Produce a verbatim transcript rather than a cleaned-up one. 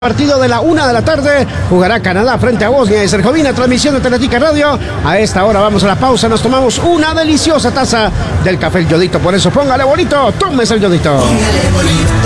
Partido de la una de la tarde, jugará Canadá frente a Bosnia y Herzegovina, transmisión de Teletica Radio. A esta hora vamos a la pausa, nos tomamos una deliciosa taza del café El Yodito, por eso póngale bonito, tómese el Yodito.